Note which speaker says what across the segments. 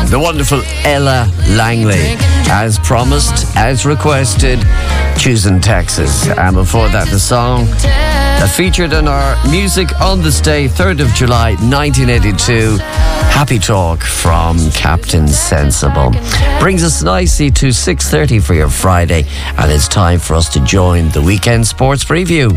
Speaker 1: The wonderful Ella Langley, as promised, as requested, choosing Texas. And before that, the song that featured in our Music on This Day, 3rd of July 1982, Happy Talk from Captain Sensible. Brings us nicely to 6:30 for your Friday, and it's time for us to join the Weekend Sports Preview.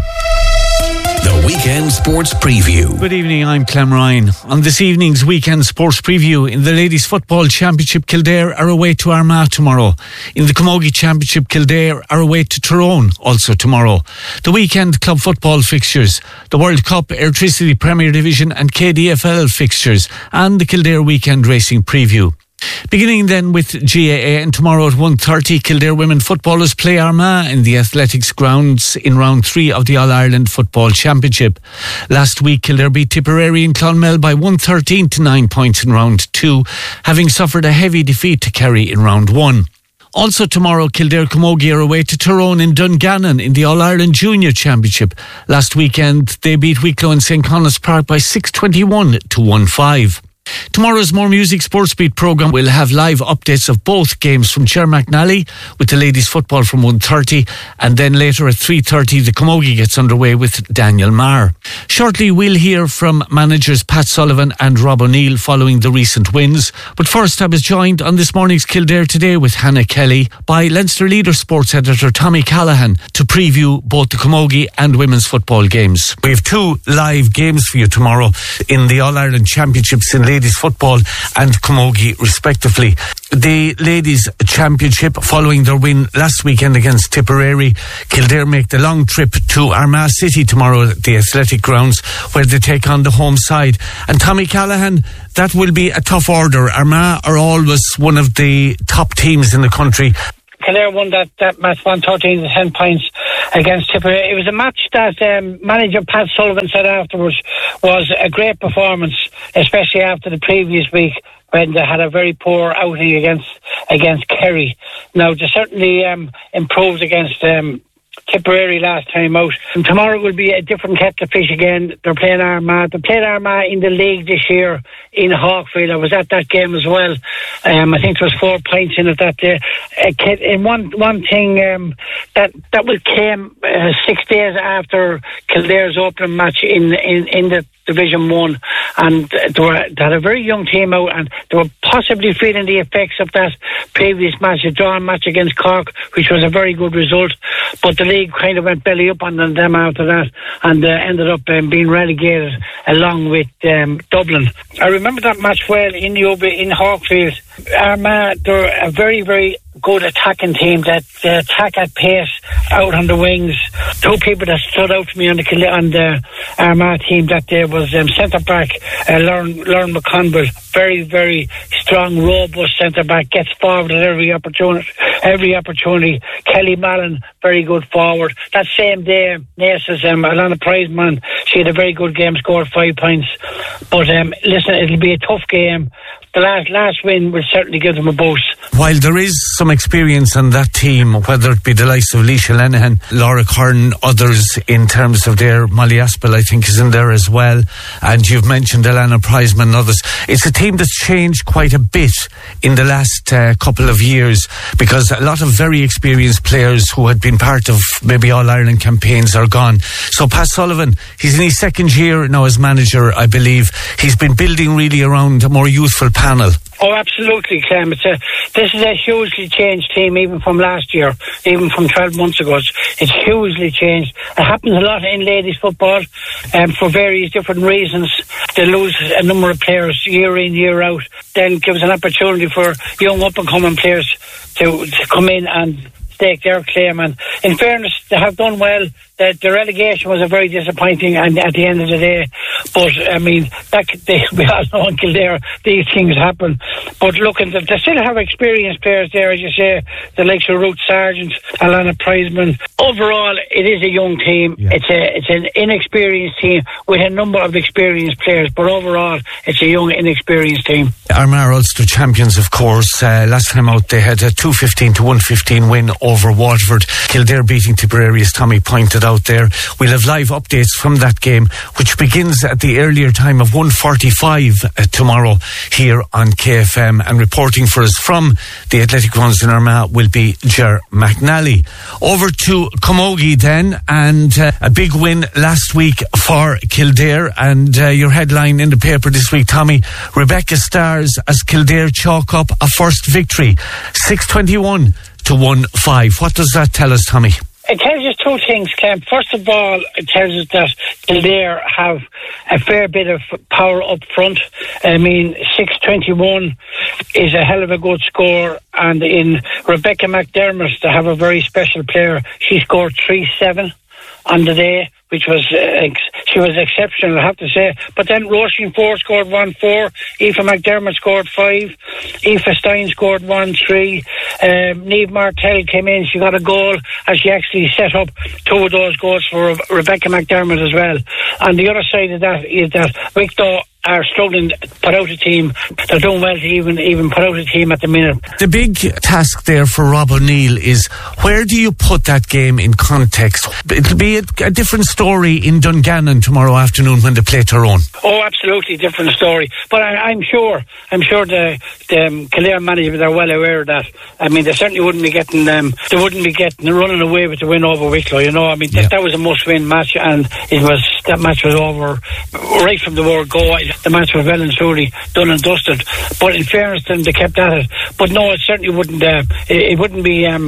Speaker 2: The Weekend Sports Preview.
Speaker 3: Good evening, I'm Clem Ryan. On this evening's Weekend Sports Preview, in the Ladies Football Championship, Kildare are away to Armagh tomorrow. In the Camogie Championship, Kildare are away to Tyrone also tomorrow. The weekend club football fixtures, the World Cup, Airtricity Premier Division and KDFL fixtures, and the Kildare Weekend Racing Preview. Beginning then with GAA, and tomorrow at 1:30, Kildare women footballers play Armagh in the athletics grounds in round 3 of the All-Ireland Football Championship. Last week, Kildare beat Tipperary in Clonmel by 113 to 9 points in round 2, having suffered a heavy defeat to Kerry in round 1. Also tomorrow, Kildare Camogie are away to Tyrone in Dungannon in the All-Ireland Junior Championship. Last weekend, they beat Wicklow in St. Connors Park by 621 to 1-5. Tomorrow's More Music Sports Beat programme will have live updates of both games from Cher McNally with the ladies football from 1:30, and then later at 3:30 the Camogie gets underway with Daniel Marr. Shortly we'll hear from managers Pat Sullivan and Rob O'Neill following the recent wins, but first I was joined on this morning's Kildare Today with Hannah Kelly by Leinster Leader Sports Editor Tommy Callahan to preview both the Camogie and women's football games. We have 2 live games for you tomorrow in the All-Ireland Championships in ladies football and Camogie respectively. The ladies championship, following their win last weekend against Tipperary, Kildare make the long trip to Armagh City tomorrow at the athletic grounds where they take on the home side. And Tommy Callahan, that will be a tough order. Armagh are always one of the top teams in the country.
Speaker 4: Kildare won that match 113 to 10 points against Tipperary. It was a match that manager Pat Sullivan said afterwards was a great performance, especially after the previous week when they had a very poor outing against Kerry. Now, they certainly improved against Tipperary last time out. And tomorrow will be a different kettle of fish again. They're playing Armagh. They played Armagh in the league this year in Hawkfield. I was at that game as well. I think there was 4 points in it that day. And one thing that will came 6 days after Kildare's opening match in the Division 1, and they had a very young team out, and they were possibly feeling the effects of that previous match, a drawn match against Cork, which was a very good result, but the league kind of went belly up on them after that, and ended up being relegated along with Dublin. I remember that match well in Hawkfield. Armagh, they're a very, very good attacking team that attack at pace out on the wings. 2 people that stood out to me on the Armagh team that day was centre back Lauren McConville, very, very strong, robust centre back, gets forward at every opportunity. Kelly Mallon, very good forward. That same day, Nace's Alana Prizeman, she had a very good game, scored 5 points. But listen, it'll be a tough game. The last win will certainly give them a boost.
Speaker 3: While there is some experience on that team, whether it be the likes of Leisha Lenihan, Laura Kern, others in terms of their Molly Aspel, I think, is in there as well. And you've mentioned Alana Prizeman and others. It's a team that's changed quite a bit in the last couple of years, because a lot of very experienced players who had been part of maybe All-Ireland campaigns are gone. So Pat Sullivan, he's in his 2nd year now as manager, I believe. He's been building really around a more youthful panel.
Speaker 4: Oh, absolutely, Clem. This is a hugely changed team, even from last year, even from 12 months ago. It's hugely changed. It happens a lot in ladies football, for various different reasons. They lose a number of players year in, year out. Then gives an opportunity for young up-and-coming players to come in and stake their claim. And in fairness, they have done well. The relegation was a very disappointing, and at the end of the day, but I mean, we all know in Kildare these things happen. But look, they still have experienced players there, as you say, the likes of Ruth Sargent, Alana Prizeman. Overall, it is a young team. Yeah. It's an inexperienced team with a number of experienced players, but overall, it's a young, inexperienced team.
Speaker 3: Armagh Ulster champions, of course. Last time out, they had a 215 to 115 win over over Waterford. Kildare beating Tipperary, as Tommy pointed out there. We'll have live updates from that game, which begins at the earlier time of 1:45 tomorrow here on KFM. And reporting for us from the Athletic Grounds in Armagh will be Ger McNally. Over to Camogie then, and a big win last week for Kildare. And your headline in the paper this week, Tommy, Rebecca stars as Kildare chalk up a first victory, 621 to 1-5. What does that tell us, Tommy?
Speaker 4: It tells us two things, Clem. First of all, it tells us that Kildare have a fair bit of power up front. I mean, 621 is a hell of a good score. And in Rebecca McDermott, they have a very special player. She scored 3-7 on the day, which was she was exceptional, I have to say. But then Roisin Ford scored 1-4, Aoife McDermott scored 5, Aoife Stein scored 1-3, Niamh Martell came in, she got a goal, and she actually set up two of those goals for Rebecca McDermott as well. And the other side of that is that Wicklow are struggling to put out a team. They're doing well to even put out a team at the minute.
Speaker 3: The big task there for Rob O'Neill is, where do you put that game in context? It'll be a different story in Dungannon tomorrow afternoon when they play Tyrone.
Speaker 4: Oh, absolutely different story. But I'm sure the Kildare management are well aware of that. I mean, they certainly wouldn't be getting running away with the win over Wicklow. You know, I mean, that was a must-win match, and that match was over right from the word go. The match was well and truly done and dusted. But in fairness to them, they kept at it. But no, it certainly wouldn't. It wouldn't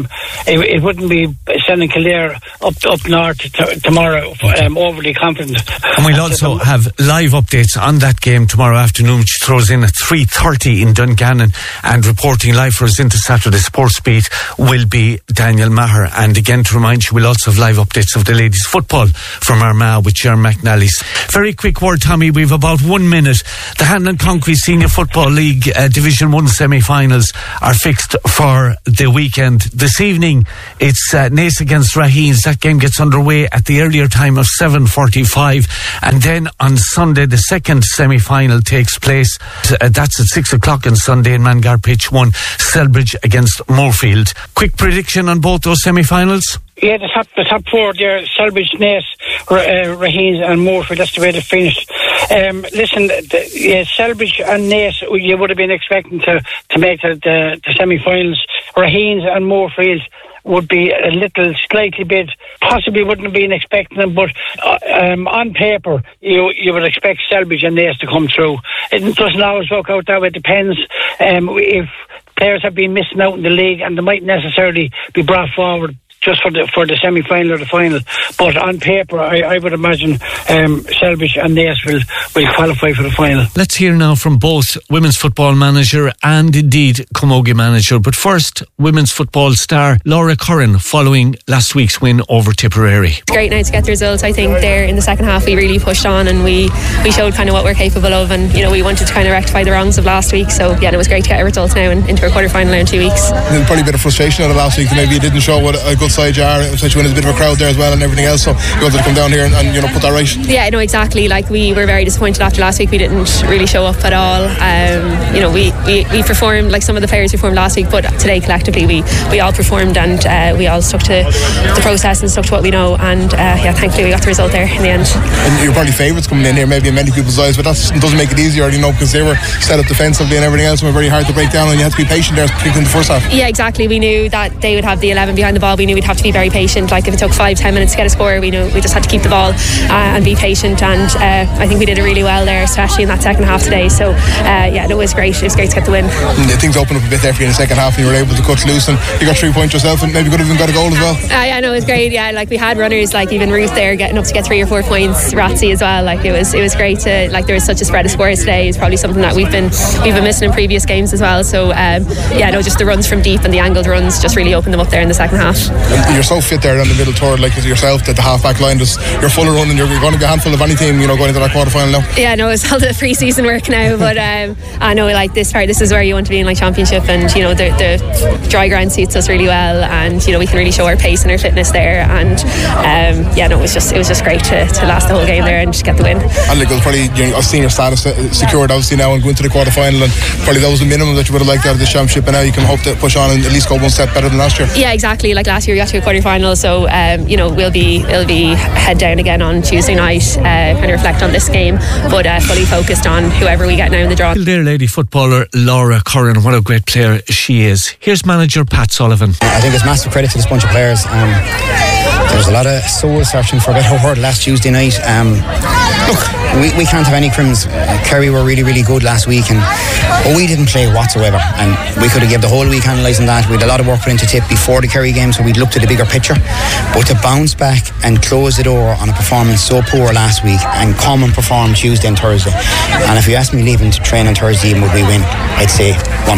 Speaker 4: be sending Kildare up north tomorrow overly confident.
Speaker 3: And we'll also have live updates on that game tomorrow afternoon, which throws in at 3:30 in Dungannon. And reporting live for us into Saturday Sports Beat will be Daniel Maher. And again, to remind you, we'll also have live updates of the ladies' football from Armagh with Ger McNally. Very quick word, Tommy. We've about 1 minute. The Hanlon Concrete Senior Football League Division 1 semi-finals are fixed for the weekend. This evening, it's Naas against Raheens. That game gets underway at the earlier time of 7:45. And then on Sunday, the second semi-final takes place. That's at 6 o'clock on Sunday in Mangar Pitch 1, Selbridge against Moorfield. Quick prediction on both those semi-finals?
Speaker 4: Yeah, the top four there, Selbridge, Naas, Raheens and Moorfield, that's the way they finished. Listen, Selbridge and Naas, you would have been expecting to make the semi-finals. Raheens and Moorfield would be a little slightly bit, possibly wouldn't have been expecting them, but on paper you would expect Selbridge and Naas to come through. It doesn't always work out that way. It depends if players have been missing out in the league and they might necessarily be brought forward just for the semi-final or the final. But on paper, I would imagine Selbridge and Naas will qualify for the final.
Speaker 3: Let's hear now from both women's football manager and indeed Camogie manager. But first, women's football star Laura Curran following last week's win over Tipperary.
Speaker 5: Great now to get the results. I think there in the second half we really pushed on and we showed kind of what we're capable of, and you know, we wanted to kind of rectify the wrongs of last week. So yeah, it was great to get a result now into a quarter-final in 2 weeks.
Speaker 6: There's probably a bit of frustration out of last week that maybe you didn't show what a good side you are, especially when there's a bit of a crowd there as well and everything else, so you wanted to come down here and you know, put that right.
Speaker 5: Yeah, no, exactly. Like, we were very disappointed after last week. We didn't really show up at all. You know, we performed like some of the players performed last week, but today collectively we all performed, and we all stuck to the process and stuck to what we know, and yeah, thankfully we got the result there in the end.
Speaker 6: And you're probably favourites coming in here maybe in many people's eyes, but that doesn't make it easier, you know, because they were set up defensively and everything else and were very hard to break down, and you had to be patient there, particularly in the first half.
Speaker 5: Yeah, exactly. We knew that they would have the 11 behind the ball. We knew we'd have to be very patient. Like, if it took 5-10 minutes to get a score, we knew we just had to keep the ball and be patient, and I think we did it really well there, especially in that second half today. So yeah, it was great. It was great to get the win.
Speaker 6: Things opened up a bit there for you in the second half, and you were able to cut loose, and you got 3 points yourself, and maybe could have even got a goal as well.
Speaker 5: Yeah, no, it was great. Yeah, like, we had runners like even Ruth there getting up to get 3 or 4 points, Ratsy as well. Like, it was great to, like, there was such a spread of scores today. It's probably something that we've been missing in previous games as well. So yeah, no, just the runs from deep and the angled runs just really opened them up there in the second half.
Speaker 6: You're so fit there on the middle third, like yourself, that the half-back line, you're full of running. You're going to be a handful of any team, going into that quarter-final now.
Speaker 5: Yeah, no, it's all the pre-season work now, but I know, like, this is where you want to be in, like, championship, and the dry ground suits us really well, and we can really show our pace and our fitness there, and it was just great to last the whole game there and just get the win.
Speaker 6: And like, probably I've seen your status secured obviously now and going to the quarter-final, and probably that was the minimum that you would have liked out of this championship, and now you can hope to push on and at least go one step better than last year.
Speaker 5: Yeah, exactly. Like last year we got to a quarter-final, so we'll be head down again on Tuesday night, kind of reflect on this game, but fully focused on whoever we get now in the draw.
Speaker 3: Kildare lady footballer Laura Curran, what a great player she is. Here's manager Pat Sullivan.
Speaker 7: I think it's massive credit to this bunch of players. There was a lot of soul searching, for a better word, last Tuesday night. Look, we can't have any crims. Kerry were really, really good last week, but we didn't play whatsoever, and we could have given the whole week analysing that. We had a lot of work put into Tip before the Kerry game, so we'd looked at the bigger picture. But to bounce back and close the door on a performance so poor last week and come and perform Tuesday and Thursday, and if you asked me leaving to train on Thursday would we win, I'd say 100%.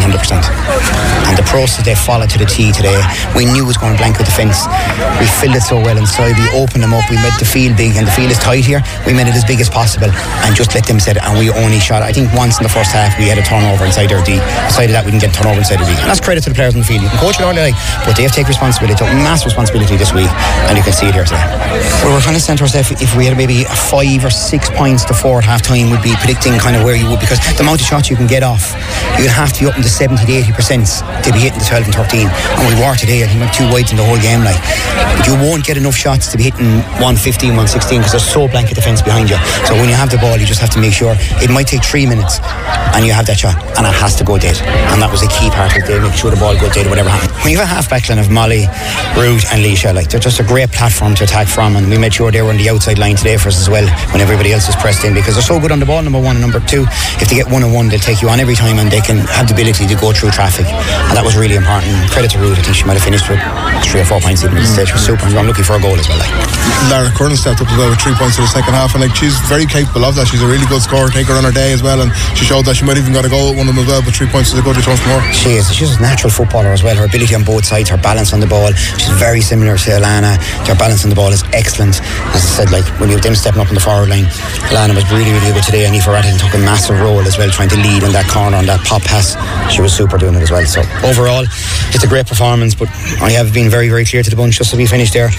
Speaker 7: And the process they followed to the T today, we knew it was going blank with the fence. We filled it so well inside, we opened them up, we made the field big, and the field is tight here, we made it as big as possible and just let them set it, and we only shot, I think once in the first half we had a turnover inside their D. Aside of that, we didn't get a turnover inside the D, and that's credit to the players on the field. You can coach it all you like, but they have to take responsibility, took mass responsibility this week, and you can see it here today. We were kind of saying to ourselves, if we had maybe 5 or 6 points to 4 at half time, we'd be predicting kind of where you would, because the amount of shots you can get off, you'd have to be up in the 70 to 80% to be hitting the 12 and 13, and we were today. I think we went 2 wides in the whole game, like, but you won't get enough shots to be hitting 115, 116 because there's so blank a defence behind you. So when you have the ball, you just have to make sure it might take 3 minutes and you have that shot, and it has to go dead, and that was a key part of the day, make sure the ball goes dead or whatever happens. When you have a half-back line of Molly, Ruth and Leisha, like, they're just a great platform to attack from, and we made sure they were on the outside line today for us as well when everybody else was pressed in, because they're so good on the ball, number one, and number two, if they get 1-on-1 they'll take you on every time, and they can have the ability to go through traffic, and that was really important. Credit to Ruth, I think she might have finished with 3 or 4 points even at the stage. She was super, and I'm looking for a goal as well. Like,
Speaker 6: Lara Curran stepped up as well with 3 points in the second half, and like, she's very capable of that. She's a really good scorer, take her on her day as well, and she showed that. She might even got a goal at one of them as well, but 3 points is a good return from her.
Speaker 7: She's a natural footballer as well. Her ability on both sides, her balance on the ball, she's very similar to Alana. Her balance on the ball is excellent. As I said, like, when you have them stepping up in the forward line, Alana was really, really good today, and Aoife Rattigan took a massive role as well, trying to lead in that corner on that pop pass. She was super doing it as well. So overall, it's a great performance, but I have been very, very clear to the bunch just as we finished there.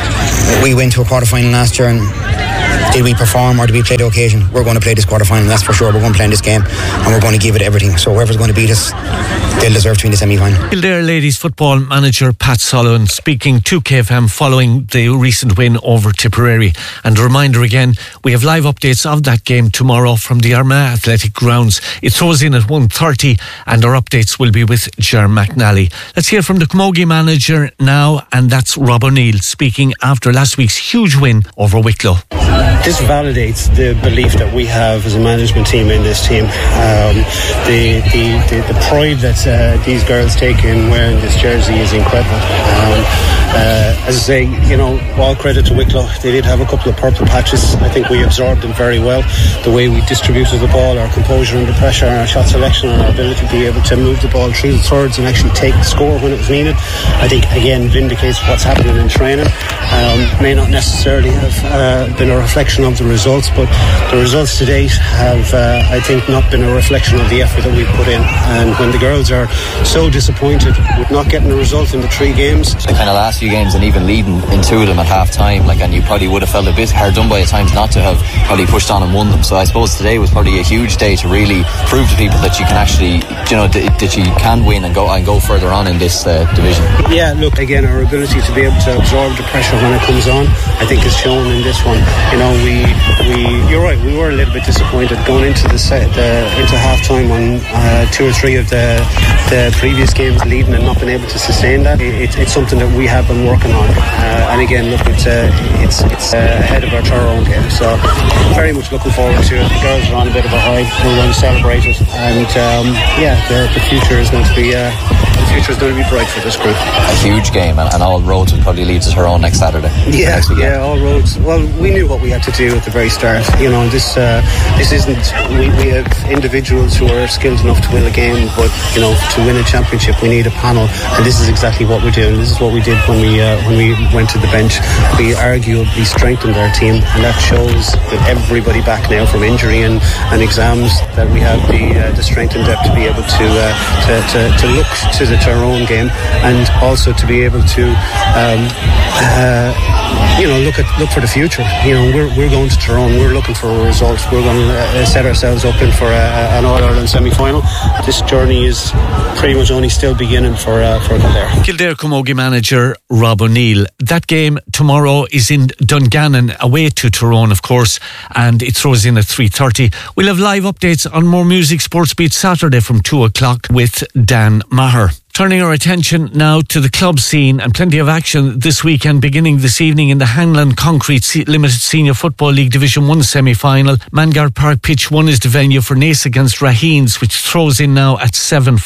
Speaker 7: We went to a quarter-final last year, and did we perform or did we play the occasion? We're going to play this quarter-final, that's for sure. We're going to play in this game, and we're going to give it everything. So whoever's going to beat us, they'll deserve to be in the semi-final.
Speaker 3: Kildare ladies football manager Pat Sullivan speaking to KFM following the recent win over Tipperary. And a reminder again, we have live updates of that game tomorrow from the Armagh Athletic Grounds. It throws in at 1:30, and our updates will be with Ger McNally. Let's hear from the Camogie manager now, and that's Rob O'Neill speaking after last week's huge win over Wicklow.
Speaker 8: This validates the belief that we have as a management team in this team. The pride that these girls take in wearing this jersey is incredible. As I say, all credit to Wicklow. They did have a couple of purple patches. I think we absorbed them very well. The way we distributed the ball, our composure under pressure, our shot selection, and our ability to be able to move the ball through the thirds and actually take the score when it was needed, I think again vindicates what's happening in training. May not necessarily have been a reflection of the results, but the results to date have I think not been a reflection of the effort that we put in. And when the girls are so disappointed with not getting a result in the 3 games,
Speaker 9: the kind of last few games and even leading into them at half time, and you probably would have felt a bit hard done by at times not to have probably pushed on and won them. So I suppose today was probably a huge day to really prove to people that you can actually, that you can win and go further on in this division.
Speaker 8: Yeah, look, again, our ability to be able to absorb the pressure when it comes on, I think is shown in this one. You're right, we were a little bit disappointed going into into half time on 2 or 3 of the previous games leading and not being able to sustain that. It's something that we have been working on, and again, look, it's ahead of our Tyrone game, so very much looking forward to it. The girls are on a bit of a high, we're going to celebrate it, and the future is going to be the future is going to be bright for this group.
Speaker 9: A huge game, and all roads will probably lead to Tyrone next Saturday.
Speaker 8: Yeah, all roads. Well, we knew what we had to do at the very start. You know, this isn't. We have individuals who are skilled enough to win a game, but you know, to win a championship, we need a panel, and this is exactly what we're doing. This is what we did when we went to the bench. We arguably strengthened our team, and that shows with everybody back now from injury and exams that we have the strength and depth to be able to look to the Tyrone game, and also to be able to look for the future. You know, we're going to Tyrone. We're looking for a result. We're going to set ourselves up in for an All-Ireland semi-final. This journey is pretty much only still beginning for Kildare.
Speaker 3: Kildare Camogie manager Rob O'Neill. That game tomorrow is in Dungannon, away to Tyrone, of course, and it throws in at 3:30. We'll have live updates on More Music Sports Beat Saturday from 2 o'clock with Dan Maher. Turning our attention now to the club scene, and plenty of action this weekend, beginning this evening in the Hanlon Concrete Limited Senior Football League Division 1 semi-final. Mangard Park Pitch 1 is the venue for Naas against Raheens, which throws in now at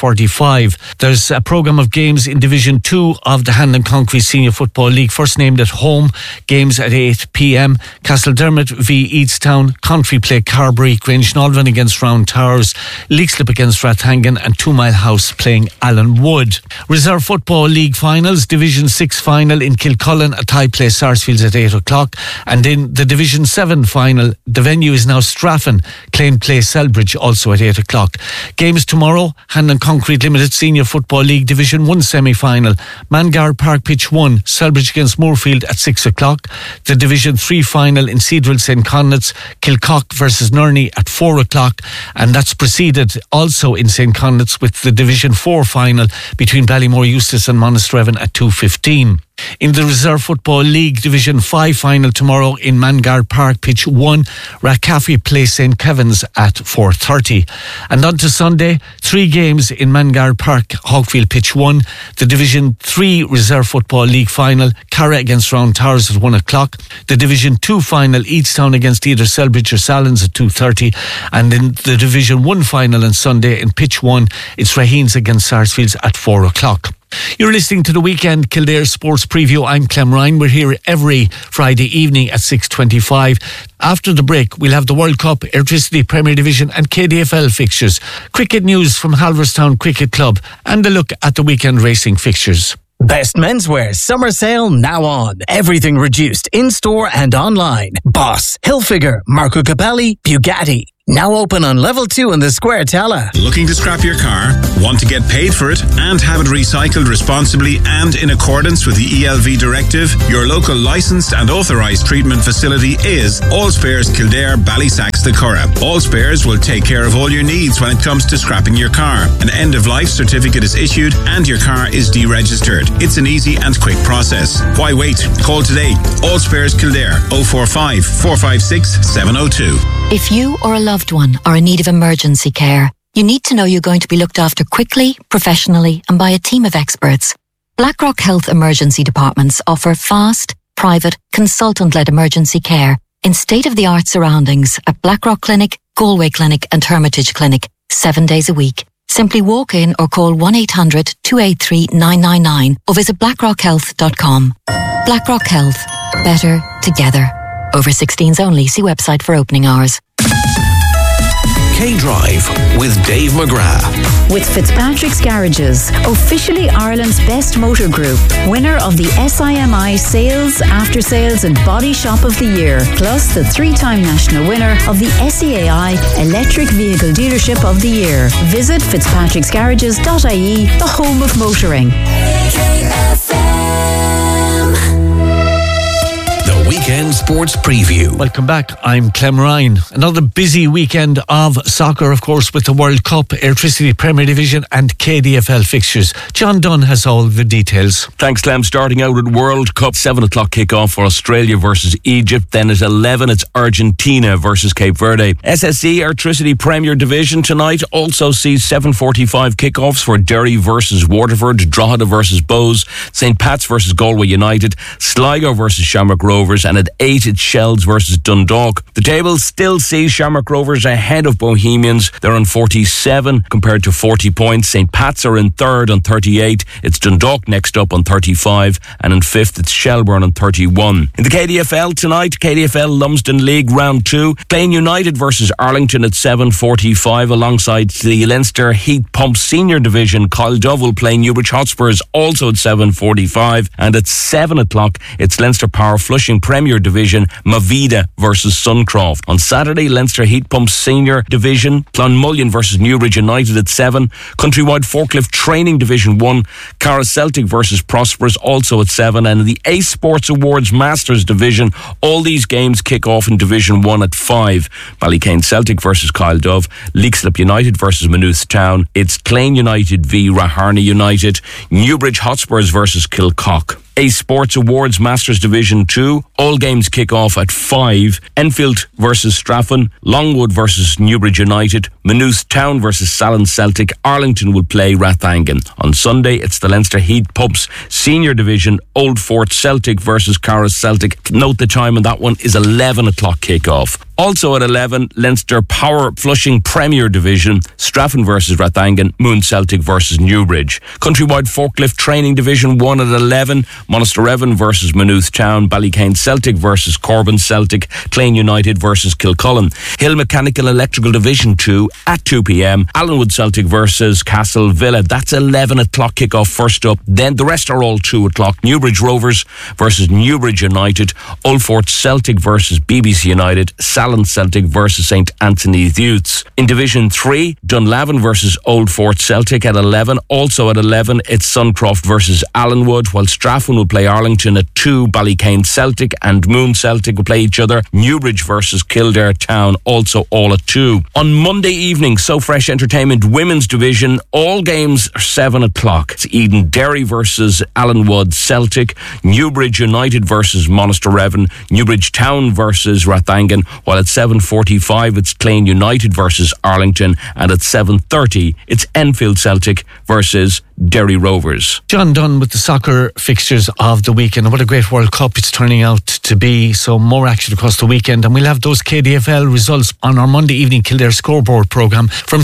Speaker 3: 7:45. There's a programme of games in Division 2 of the Hanlon Concrete Senior Football League, first named at home, games at 8 p.m. Castledermot v Eadstown, Country play Carberry, Grange Nolvan against Round Towers, Leixlip against Rathangan, and Two Mile House playing Allen Wood. Reserve Football League finals, Division 6 final in Kilcullen, Athy play Sarsfields at 8 o'clock, and in the Division 7 final, the venue is now Straffan, Clane play Selbridge also at 8 o'clock. Games tomorrow: Hanlon Concrete Limited Senior Football League Division 1 semi-final, Mangard Park Pitch 1, Selbridge against Moorfield at 6 o'clock. The Division 3 final in Cedarville St. Connet's, Kilcock versus Nurney at 4 o'clock, and that's preceded also in St. Connet's with the Division 4 final between Ballymore Eustace and Monasterevin at 2:15. In the Reserve Football League Division 5 final tomorrow in Mangard Park Pitch 1, Rathcaffey play St. Kevin's at 4:30. And on to Sunday, 3 games in Mangard Park, Hawkfield Pitch 1, the Division 3 Reserve Football League final, Carra against Round Towers at 1 o'clock, the Division 2 final, Eadstown against either Selbridge or Sallins at 2:30, and in the Division 1 final on Sunday in Pitch 1, it's Raheens against Sarsfields at 4 o'clock. You're listening to the Weekend Kildare Sports Preview. I'm Clem Ryan. We're here every Friday evening at 6:25. After the break, we'll have the World Cup, Electricity Premier Division and KDFL fixtures, cricket news from Halverstown Cricket Club, and a look at the weekend racing fixtures.
Speaker 10: Best menswear summer sale now on. Everything reduced in-store and online. Boss, Hilfiger, Marco Capelli, Bugatti. Now open on level 2 in the Square Tala.
Speaker 11: Looking to scrap your car? Want to get paid for it and have it recycled responsibly and in accordance with the ELV directive? Your local licensed and authorised treatment facility is All Spares Kildare, Ballysacks, the Curragh. All Spares will take care of all your needs when it comes to scrapping your car. An end-of-life certificate is issued and your car is deregistered. It's an easy and quick process. Why wait? Call today. All Spares Kildare 045 456 702.
Speaker 12: If you or a loved one are in need of emergency care, you need to know you're going to be looked after quickly, professionally, and by a team of experts. Blackrock Health Emergency Departments offer fast, private, consultant-led emergency care in state-of-the-art surroundings at Blackrock Clinic, Galway Clinic and Hermitage Clinic, 7 days a week. Simply walk in or call 1-800-283-999 or visit blackrockhealth.com. Blackrock Health. Better together. Over 16s only. See website for opening hours.
Speaker 2: K-Drive with Dave McGrath.
Speaker 13: With Fitzpatrick's Garages, officially Ireland's best motor group, winner of the SIMI Sales, After Sales and Body Shop of the Year, plus the 3-time national winner of the SEAI Electric Vehicle Dealership of the Year. Visit fitzpatricksgarages.ie, the home of motoring.
Speaker 2: Weekend Sports Preview.
Speaker 3: Welcome back. I'm Clem Ryan. Another busy weekend of soccer, of course, with the World Cup, Electricity Premier Division and KDFL fixtures. John Dunn has all the details.
Speaker 14: Thanks, Clem. Starting out with World Cup, 7 o'clock kick-off for Australia versus Egypt. Then at 11, it's Argentina versus Cape Verde. SSE Electricity Premier Division tonight also sees 7:45 kick-offs for Derry versus Waterford, Drogheda versus Bows, St. Pat's versus Galway United, Sligo versus Shamrock Rovers, and and at 8 it's Shells versus Dundalk. The table still sees Shamrock Rovers ahead of Bohemians. They're on 47 compared to 40 points. St. Pat's are in third on 38. It's Dundalk next up on 35, and in fifth it's Shelbourne on 31. In the KDFL tonight, KDFL Lumsden League Round 2, Clane United versus Arlington at 7:45, alongside the Leinster Heat Pump Senior Division. Kyle Dove will play Newbridge Hotspurs also at 7:45, and at 7 o'clock it's Leinster Power Flushing Premier Division Mavida versus Suncroft. On Saturday, Leinster Heat Pump Senior Division, Clonmullion versus Newbridge United at 7. Countrywide Forklift Training Division 1, Cara Celtic versus Prosperous also at 7. And in the Ace Sports Awards Masters Division, all these games kick off in Division 1 at 5. Ballycane Celtic versus Kyle Dove, Leixlip United versus Maynooth Town. It's Clane United v Raharney United, Newbridge Hotspurs versus Kilcock. Ace Sports Awards Masters Division 2, all games kick off at 5. Enfield versus Straffan, Longwood versus Newbridge United, Maynooth Town versus Salon Celtic. Arlington will play Rathangan. On Sunday, it's the Leinster Heat Pumps Senior Division, Old Fort Celtic versus Cara Celtic. Note the time on that one is 11 o'clock kick-off. Also at 11, Leinster Power Flushing Premier Division, Straffan versus Rathangan, Moon Celtic versus Newbridge. Countrywide Forklift Training Division 1 at 11, Monasterevin versus Maynooth Town, Ballycane Celtic versus Corbin Celtic, Clane United versus Kilcullen. Hill Mechanical Electrical Division 2 at 2 p.m, Allenwood Celtic versus Castle Villa. That's 11 o'clock kick-off first up. Then the rest are all 2 o'clock. Newbridge Rovers versus Newbridge United, Old Fort Celtic versus BBC United, Salon Celtic versus St. Anthony's Youths. In Division 3, Dunlavin versus Old Fort Celtic at 11. Also at 11, it's Suncroft versus Allenwood, while Straffan will play Arlington at 2. Ballycane Celtic and Moon Celtic will play each other. Newbridge versus Kildare Town, also all at 2. On Monday evening, So Fresh Entertainment Women's Division, all games are 7 o'clock. It's Eden Derry versus Allenwood Celtic, Newbridge United versus Monasterevin, Newbridge Town versus Rathangan, while at 7:45 it's Clane United versus Arlington, and at 7:30 it's Enfield Celtic versus Derry Rovers.
Speaker 3: John Dunn with the soccer fixtures of the weekend. What a great World Cup it's turning out to be. So more action across the weekend, and we'll have those KDFL results on our Monday evening Kildare scoreboard programme from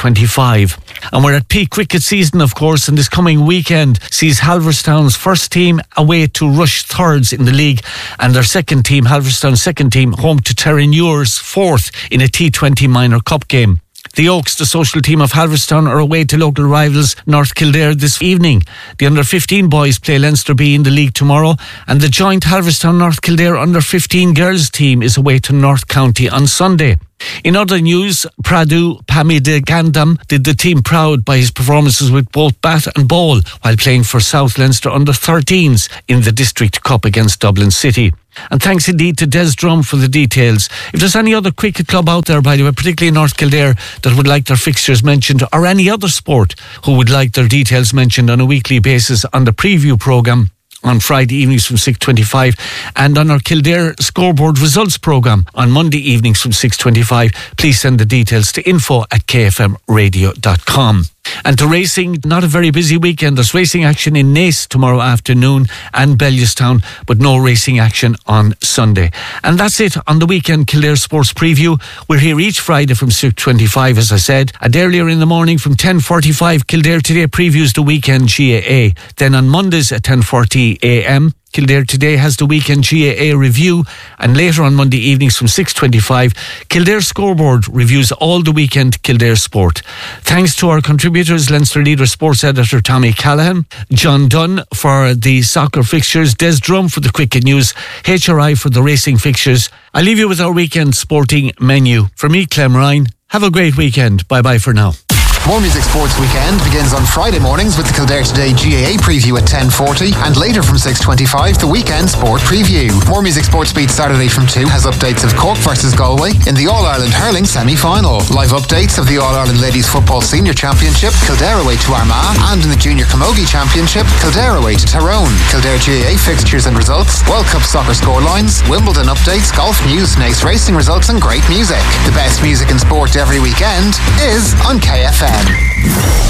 Speaker 3: 6:25. And we're at peak cricket season, of course, and this coming weekend sees Halverstown's first team away to Rush thirds in the league, and their second team, Halverstown's second team, home to Terranures fourth in a T20 Minor Cup game. The Oaks, the social team of Halverstown, are away to local rivals North Kildare this evening. The under-15 boys play Leinster B in the league tomorrow, and the joint Halverstown-North Kildare under-15 girls team is away to North County on Sunday. In other news, Pradu Pamidagandam did the team proud by his performances with both bat and ball while playing for South Leinster under-13s in the District Cup against Dublin City. And thanks indeed to Des Drum for the details. If there's any other cricket club out there, by the way, particularly in North Kildare, that would like their fixtures mentioned, or any other sport who would like their details mentioned on a weekly basis on the preview programme on Friday evenings from 6:25, and on our Kildare scoreboard results programme on Monday evenings from 6:25, please send the details to info@kfmradio.com. And to racing, not a very busy weekend. There's racing action in Naas tomorrow afternoon and Bellewstown, but no racing action on Sunday. And that's it on the weekend Kildare Sports Preview. We're here each Friday from 6:25, as I said. And earlier in the morning from 10:45, Kildare Today previews the weekend GAA. Then on Mondays at 10:40 a.m, Kildare Today has the weekend GAA review, and later on Monday evenings from 6:25, Kildare Scoreboard reviews all the weekend Kildare sport. Thanks to our contributors, Leinster Leader Sports Editor Tommy Callahan, John Dunn for the soccer fixtures, Des Drum for the cricket news, HRI for the racing fixtures. I leave you with our weekend sporting menu. From me, Clem Ryan, have a great weekend. Bye-bye for now.
Speaker 15: More Music Sports Weekend begins on Friday mornings with the Kildare Today GAA preview at 10:40, and later from 6:25 the Weekend Sport Preview. More Music Sports Beat Saturday from 2 has updates of Cork versus Galway in the All-Ireland Hurling semi-final, live updates of the All-Ireland Ladies Football Senior Championship, Kildare away to Armagh, and in the Junior Camogie Championship, Kildare away to Tyrone. Kildare GAA fixtures and results, World Cup soccer scorelines, Wimbledon updates, golf news, Naas racing results, and great music. The best music and sport every weekend is on KFM.